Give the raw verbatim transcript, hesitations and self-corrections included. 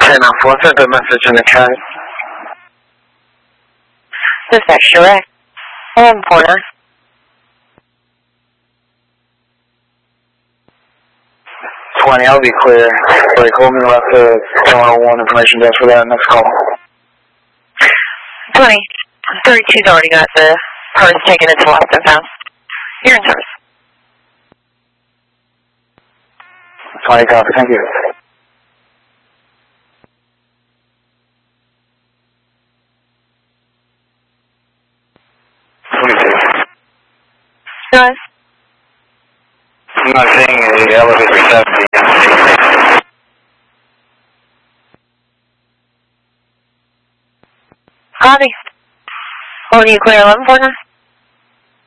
ten off, what's the message in the chat? Dispatch direct. one four nine. twenty, I'll be clear. Like, Holman left the one oh one information desk for that next call. twenty. thirty-two's already got the purse taken into lost and found. You're in service. twenty, copy, thank you. twenty-six. Guys? I'm not seeing the elevator seventy. Copy. Holding you clear eleven four nine.